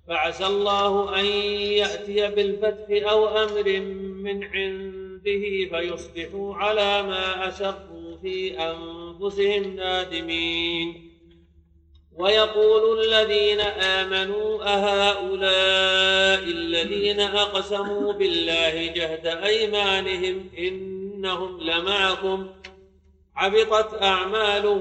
فعسى الله أن يأتي بالفتح أو أمر من عنده فيصبحوا على ما أسروا في أنفسهم نادمين. ويقول الذين آمنوا أهؤلاء الذين أقسموا بالله جهد أيمانهم إنهم لمعكم حبطت أعمالهم